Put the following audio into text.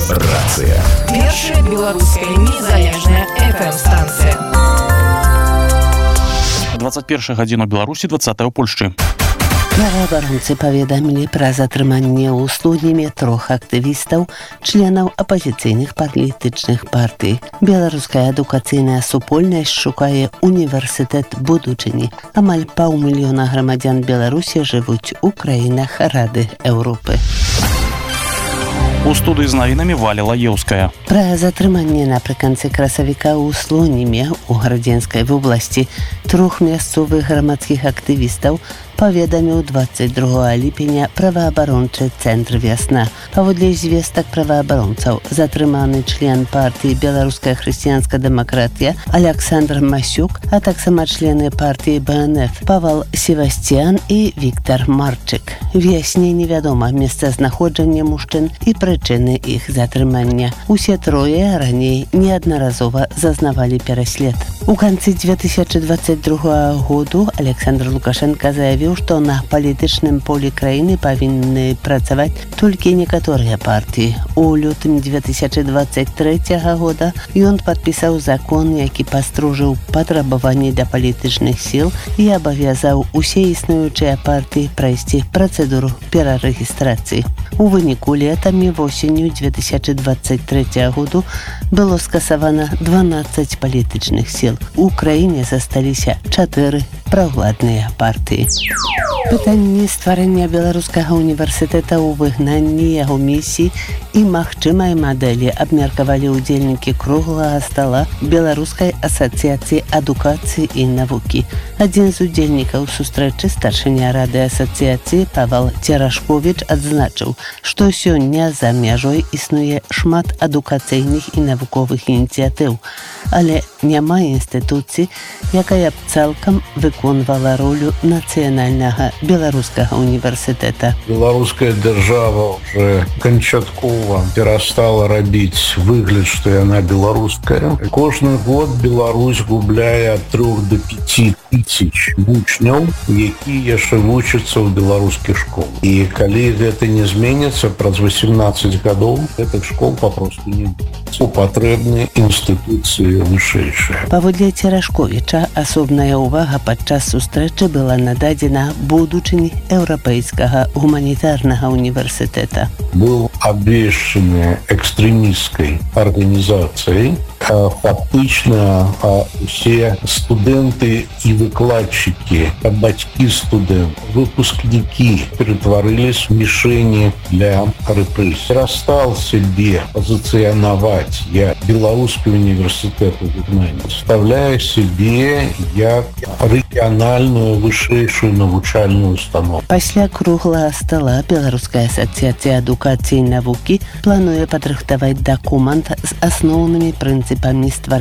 Рацыя. Першая беларуская незалежная FM-станцыя. 21 гадзіну Беларусі, 20 ў Польшчы. Праваабаронцы паведамілі пра затрыманне ў Слуніме 3 актывістаў, членаў апазіцыйных палітычных партый. Беларуская адукацыйная супольнасць шукае універсітэт будучыні. Амаль 500 000 грамадзян Беларусі жывуць у краінах Рады Еўропы. У студыі з навінамі Валя Лаеўская. Пра затрыманне напрыканцы красавіка ў Слоніме у Градзенскай вобласці 3 мясцовых грамадскіх актывістаў паведаміў 22 ліпеня праваабарончы цэнтр «Вясна». Паводле звестак праваабаронцаў, затрыманы член партыі «Беларуская хрысціянская дэмакратія» Александр Масюк, а таксама члены партыі БНФ Павал Севастьян і Віктор Марчык. Вясне невядома месцазнаходжанне мужчын і прычыны іх затрымання. Усе трое раней неаднаразова зазнавалі пераслед. У канцы 2022 году Александр Лукашенко заявіў, што на палітычным полі краіны павінны працаваць толькі некаторыя партыі. У лютым 2023 года ён падпісаў закон, які пастружыў патрабаванні да палітычных сіл і абавязаў усе існуючыя партыі прайсці працэдуру перарэгістрацыі. У выніку летам і восенню 2023 году было скасавана 12 палітычных сіл. У краіне засталіся 4 праўладныя партыі. Пытанне стварэння беларускага універсітэта ў выгнанні яго місіі і магчымай мадэлі абмеркавалі ўдзельнікі круглага стала Беларускай асацыяцыі адукацыі і навукі. Адзін з удзельнікаў сустрэчы, старшыня рады асацыяцыі Павал Церашковіч, адзначыў, што сёння за мяжой існуе шмат адукацыйных і навуковых ініцыятыў, але няма інстытуцыі, якая б цалкам выконвала ролю нацыянальнага беларускага універсітэта. Беларуская дзяржава уже канчаткова перастала рабіць выгляд, што яна беларуская. Кожны год Беларусь губляе ад 3 до 5 тысяч вучняў, якія яшчэ вучацца ў беларускіх школах. І калі гэта не зменіцца, праз 18 гадоў гэтых школ папросту не будзе. Патрэбны інстытуцыі вышэйшыя. Паводле Церашковіча, асобная ўвага падчас сустрэчы была нададзена будучыні Еўрапейскага гуманітарнага універсітэта. Был абвешчаны экстрэмісцкай арганізацыяй. Фактычна усе студэнты і выкладчыкі, бацькі студэнтаў, выпускнікі ператварылись в мішені для рэпрэсій. Перастал себе пазіцыянаваць як беларускі універсітэт у выгнанні, ставляе себе як рэгіянальную вышэйшую навучальную установу. Пасля круглага стала Беларуская асацыяцыя адукацыі і навукі плануе падрыхтаваць дакумент з асноўнымі прынцыпамі стварэння